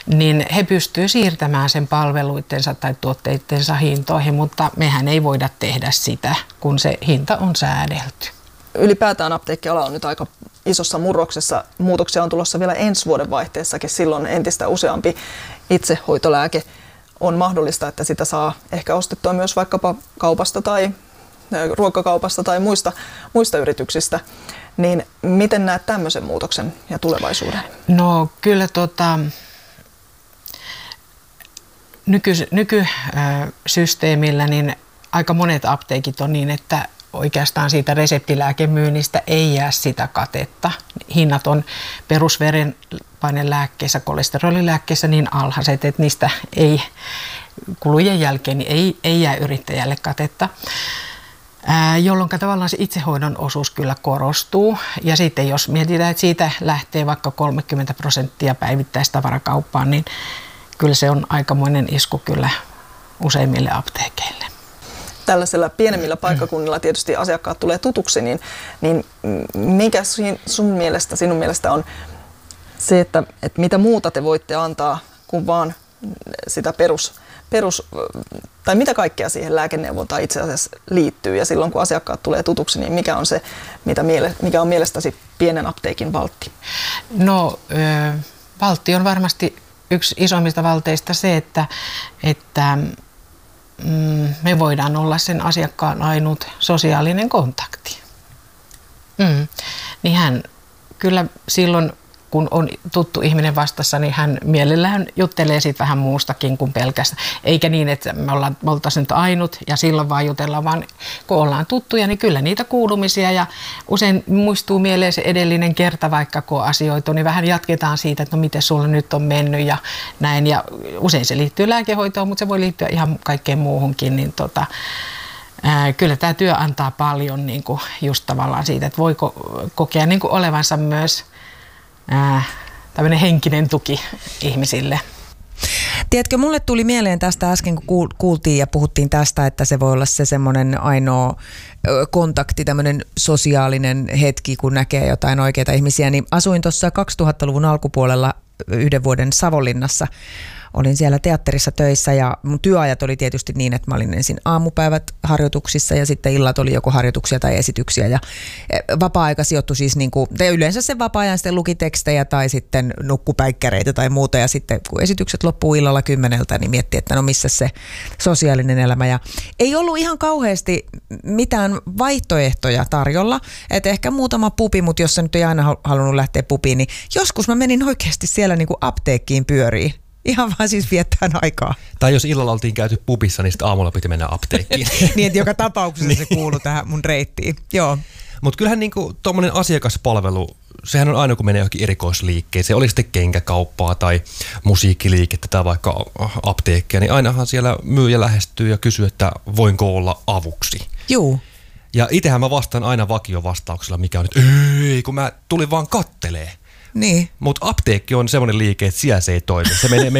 niin he pystyvät siirtämään sen palveluittensa tai tuotteittensa hintoihin, mutta mehän ei voida tehdä sitä, kun se hinta on säädelty. Ylipäätään apteekkiala on nyt aika isossa murroksessa. Muutoksia on tulossa vielä ensi vuoden vaihteessakin. Silloin entistä useampi itsehoitolääke on mahdollista, että sitä saa ehkä ostettua myös vaikkapa kaupasta tai ruokakaupasta tai muista yrityksistä. Niin miten näet tämmöisen muutoksen ja tulevaisuuden? No kyllä nykysysteemillä niin aika monet apteekit on niin, että oikeastaan siitä reseptilääkemyynnistä ei jää sitä katetta. Hinnat on perusverenpainelääkkeissä, kolesterolilääkkeissä niin alhaiset, että niistä ei kulujen jälkeen niin ei jää yrittäjälle katetta. Jolloin tavallaan se itsehoidon osuus kyllä korostuu. Ja sitten jos mietitään, että siitä lähtee vaikka 30% päivittäistavarakauppaan, niin kyllä se on aikamoinen isku kyllä useimmille apteekeille. Tällaisilla pienemmillä paikkakunnilla tietysti asiakkaat tulee tutuksi, niin mikä sinun mielestä on se, että mitä muuta te voitte antaa kuin vaan sitä perus tai mitä kaikkea siihen lääkeneuvontaan itse asiassa liittyy, ja silloin kun asiakkaat tulee tutuksi, niin mikä on se, mikä on mielestäsi pienen apteekin valtti? No valtti on varmasti yksi isommista valteista se, että me voidaan olla sen asiakkaan ainut sosiaalinen kontakti. Niin hän kyllä silloin, kun on tuttu ihminen vastassa, niin hän mielellään juttelee siitä vähän muustakin kuin pelkästään. Eikä niin, että me oltaisiin nyt ainut ja silloin vaan jutellaan, vaan kun ollaan tuttuja, niin kyllä niitä kuulumisia ja usein muistuu mieleen se edellinen kerta, vaikka kun on asioitu, niin vähän jatketaan siitä, että no miten sulla nyt on mennyt ja näin. Ja usein se liittyy lääkehoitoon, mutta se voi liittyä ihan kaikkeen muuhunkin, niin kyllä tämä työ antaa paljon niin kuin just tavallaan siitä, että voi kokea niin kuin olevansa myös tämmöinen henkinen tuki ihmisille. Tiedätkö, mulle tuli mieleen tästä äsken, kun kuultiin ja puhuttiin tästä, että se voi olla se semmoinen ainoa kontakti, tämmöinen sosiaalinen hetki, kun näkee jotain oikeita ihmisiä. Niin asuin tuossa 2000-luvun alkupuolella 1 vuoden Savonlinnassa. Olin siellä teatterissa töissä ja mun työajat oli tietysti niin, että mä olin ensin aamupäivät harjoituksissa ja sitten illat oli joko harjoituksia tai esityksiä. Ja vapaa-aika sijoittui siis yleensä se vapaa-ajan sitten luki tekstejä tai sitten nukkupäikkäreitä tai muuta. Ja sitten kun esitykset loppuu illalla 10, niin miettii, että no missä se sosiaalinen elämä. Ja ei ollut ihan kauheasti mitään vaihtoehtoja tarjolla. Että ehkä muutama pubi, mutta jos sä nyt ei aina halunnut lähteä pubiin, niin joskus mä menin oikeasti siellä niin kuin apteekkiin pyöriin. Ihan vaan siis viettään aikaa. Tai jos illalla oltiin käyty pubissa, niin sitten aamulla piti mennä apteekkiin. Niin, että joka tapauksessa se kuului tähän mun reittiin. Joo. Mutta kyllähän niinku tuommoinen asiakaspalvelu, sehän on aina kun menee johonkin erikoisliikkeeseen, oli sitten kenkäkauppaa tai musiikkiliikettä tai vaikka apteekkia, niin ainahan siellä myyjä lähestyy ja kysyy, että voinko olla avuksi. Juu. Ja itsehän mä vastaan aina vakiovastauksella, mikä on nyt, ei kun mä tulin vaan kattelee. Niin. Mutta apteekki on semmoinen liike, että siellä se ei toimi.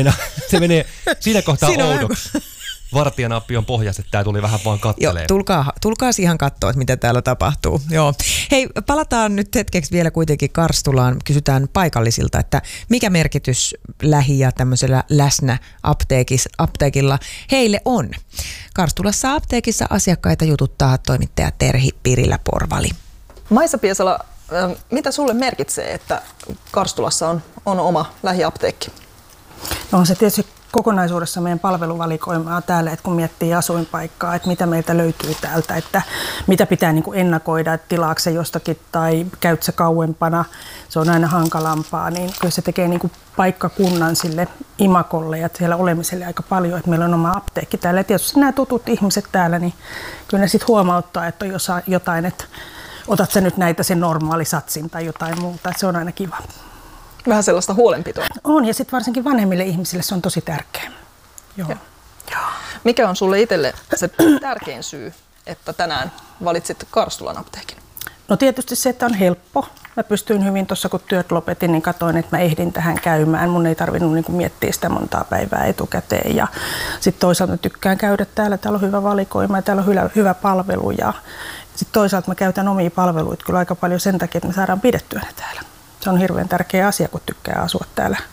Se menee siinä kohtaa oudoksi. Vartijanappi on pohjassa, että tämä tuli vähän vaan kattelemaan. Joo, tulkaa ihan katsoa, että mitä täällä tapahtuu. Joo. Hei, palataan nyt hetkeksi vielä kuitenkin Karstulaan. Kysytään paikallisilta, että mikä merkitys lähi- ja tämmöisellä läsnä apteekilla heille on. Karstulassa apteekissa asiakkaita jututtaa toimittaja Terhi Pirilä-Porvali. Maisa Piesala, mitä sulle merkitsee, että Karstulassa on oma lähiapteekki? No on se tietysti kokonaisuudessa meidän palveluvalikoimaa täällä, että kun miettii asuinpaikkaa, että mitä meiltä löytyy täältä, että mitä pitää niin kuin ennakoida, että tilaatko se jostakin tai käyt se kauempana, se on aina hankalampaa, niin kyllä se tekee niin kuin paikkakunnan sille imakolle ja siellä olemiselle aika paljon, että meillä on oma apteekki täällä. Ja tietysti nämä tutut ihmiset täällä, niin kyllä ne sitten huomauttaa, että on jotain, että otat sä nyt näitä sen normaali satsin tai jotain muuta, että se on aina kiva. Vähän sellaista huolenpitoa. On, ja sitten varsinkin vanhemmille ihmisille se on tosi tärkeä. Joo. Mikä on sulle itselle se tärkein syy, että tänään valitsit Karstulan apteekin? No tietysti se, että on helppo. Mä pystyin hyvin tuossa, kun työt lopetin, niin katsoin, että mä ehdin tähän käymään. Mun ei tarvinnut niin kuin miettiä sitä montaa päivää etukäteen. Ja sitten toisaalta tykkään käydä täällä. Täällä on hyvä valikoima ja täällä on hyvä palvelu. Ja sitten toisaalta mä käytän omia palveluita kyllä aika paljon sen takia, että me saadaan pidettyä ne täällä. Se on hirveän tärkeä asia, kun tykkää asua täällä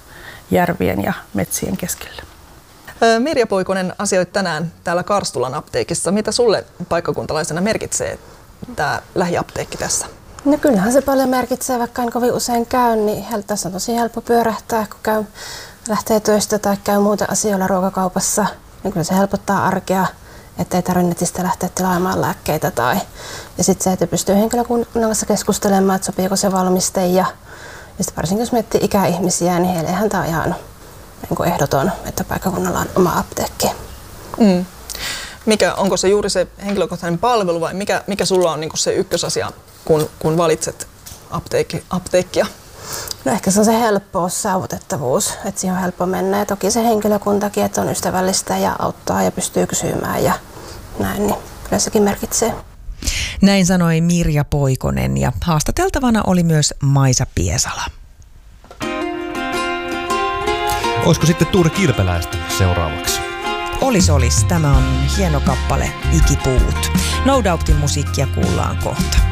järvien ja metsien keskellä. Mirja Poikonen, asioit tänään täällä Karstulan apteekissa. Mitä sulle paikkakuntalaisena merkitsee tämä lähiapteekki tässä? No kyllähän se paljon merkitsee, vaikka en kovin usein käy, niin tässä on tosi helppo pyörähtää, kun lähtee töistä tai käy muuten asioilla ruokakaupassa. Niin kyllä se helpottaa arkea, ettei tarvitse netistä lähteä tilaamaan lääkkeitä. Ja sitten se, että pystyy henkilökunnan kanssa keskustelemaan, että sopiiko se valmiste. Ja sitten varsinkin jos miettii ikäihmisiä, niin heillehän tämä on ihan niin ehdoton, että paikkakunnalla on oma apteekki. Onko se juuri se henkilökohtainen palvelu vai mikä sulla on niin se ykkösasia, kun valitset apteekkia? No ehkä se on se helppous, saavutettavuus, että siihen on helppo mennä. Ja toki se henkilökuntakin, että on ystävällistä ja auttaa ja pystyy kysymään ja näin, niin kyllä sekin merkitsee. Näin sanoi Mirja Poikonen ja haastateltavana oli myös Maisa Piesala. Olisiko sitten Tuure Kirpeläistä seuraavaksi? Olis. Tämä on hieno kappale Ikipuut. No Doubtin musiikkia kuullaan kohta.